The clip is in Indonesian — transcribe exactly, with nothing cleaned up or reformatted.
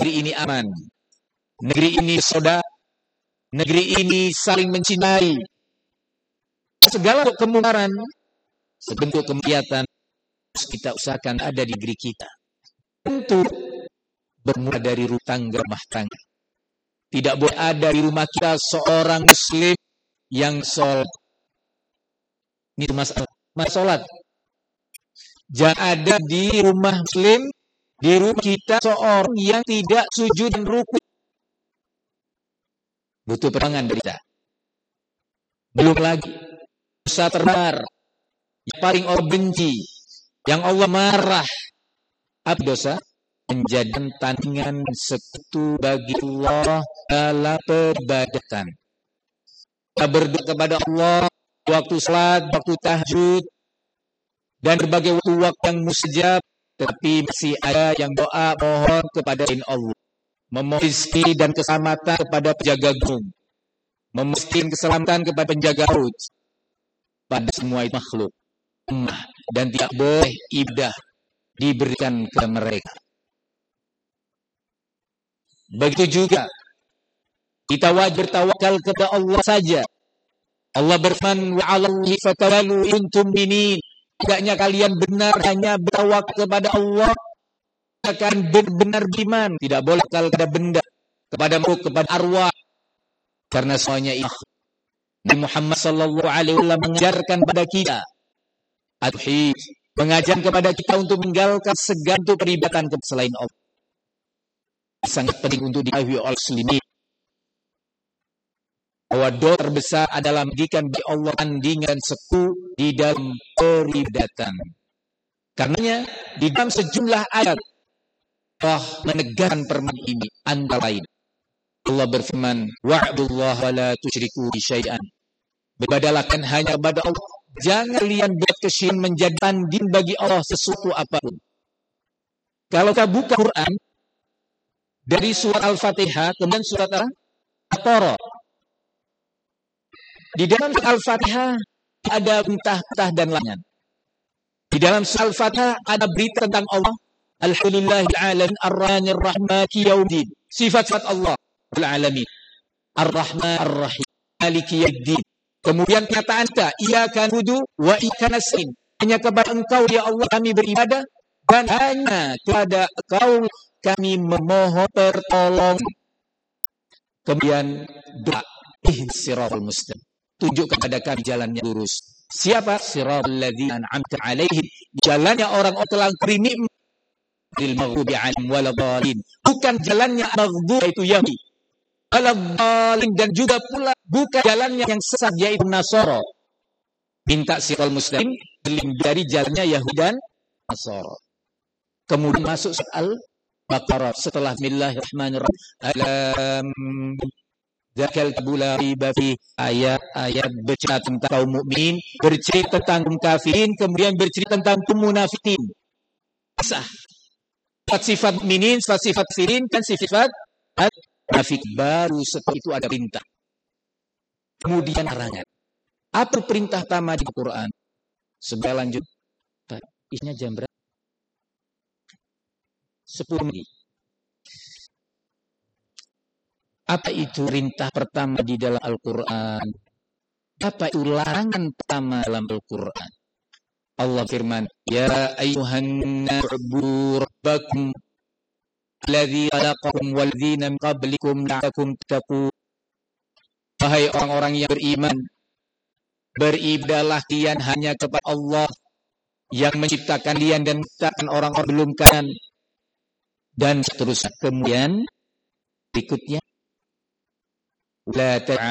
negeri ini aman, negeri ini saudara, negeri ini saling mencintai. Segala kemungkaran, sebentuk kemaksiatan kita usahakan ada di negeri kita. Tentu bermula dari rumah tangga, rumah tangga. Tidak boleh ada di rumah kita seorang muslim yang sholat. Ini masalah, masalah sholat. Jangan ada di rumah muslim, di rumah kita seorang yang tidak sujud dan ruku. Butuh perangan dari kita. Belum lagi dosa terbesar yang paling Allah benci, yang Allah marah. Apa dosa? Menjadikan tandingan sekutu bagi Allah dalam peribadatan. Kita berdoa kepada Allah waktu salat, waktu tahajud, dan berbagai waktu-waktu yang mustajab, tetapi masih ada yang doa mohon kepada Allah, memohon rezeki dan keselamatan kepada penjaga gunung, memohon keselamatan kepada penjaga laut, pada semua makhluk, dan tidak boleh ibadah diberikan ke mereka. Begitu juga kita wajib tawakal kepada Allah saja. Allah berfirman, wa 'alallahi fatawakkalu in kuntum mu'minin. Tidaknya kalian benar hanya bertawakal kepada Allah, akan benar-benar beriman. Tidak boleh tawakal kepada benda, kepada makhluk, kepada arwah, karena semuanya itu. Nabi Muhammad sallallahu alaihi wasallam mengajarkan kepada kita at-tauhid, mengajarkan kepada kita untuk meninggalkan segala bentuk peribadatan selain Allah. Sangat penting untuk diketahui oleh muslimin bahwa dosa terbesar adalah menjadikan bagi Allah tandingan seku di dalam peribadatan. Karenanya di dalam sejumlah ayat Allah menegaskan permainan ini, antara lain Allah berfirman, wa'budullaha wa la tusyriku bihi syai'an. Beribadahlah hanya kepada Allah, jangan kalian buat kesyirikan menjadi tanding bagi Allah sesuatu apapun. Kalau kita buka Quran dari surat Al-Fatihah, kemudian surat Al-Baqarah. Di dalam surat Al-Fatihah ada perintah-perintah dan larangan. Di dalam surat Al-Fatihah ada berita tentang Allah. Alhamdulillahil alamin arrahmanir rahim maliki yaumiddin. Sifat-sifat Allah Al-alamin. Ar-Rahman Ar-Rahim. Maliki yaumiddin. Kemudian perkataan kita, iyyaka na'budu wa iyyaka nasta'in. Hanya kepada Engkau ya Allah kami beribadah, dan hanya kepada Engkau kami memohon pertolongan. Kemudian doa, ihsiratul mustaqim. Tunjuk kepada kami jalan yang lurus. Siapa? Siratal ladzina an'amta 'alaihim. Jalannya orang-orang telah beri nikmat. Lil maghdubi 'alaihim waladhdallin. Bukan jalannya maghdub yaitu Yahudi. Waladhdallin, dan juga pula bukan jalannya yang sesat yaitu Nasara. Minta siratal mustaqim dari jalannya Yahudi dan Nasara. Kemudian masuk soal Baqarah setelah Bismillahirrahmanirrahim. Alam zakal tabula riba fi, ayat-ayat bercerita tentang kaum mukmin, bercerita tentang kaum kafirin, kemudian bercerita tentang kaum munafikin. Sah. Sifat mukminin, sifat kafirin, kan sifat munafik. Baru setelah itu ada perintah. Kemudian larangan. Apa perintah pertama di Quran? Sebelum lanjut. Isinya jam berapa? Sepuluh menit. Apa itu perintah pertama di dalam Al-Quran? Apa itu larangan pertama dalam Al-Quran? Allah firman, ya ayyuhan na'budu rabbakum alladzi khalaqakum walladzina min qablikum la'allakum tattaqun. Wahai orang-orang yang beriman, beribadahlah kalian hanya kepada Allah yang menciptakan kalian dan menciptakan orang-orang belum kalian, dan seterusnya. Kemudian berikutnya, la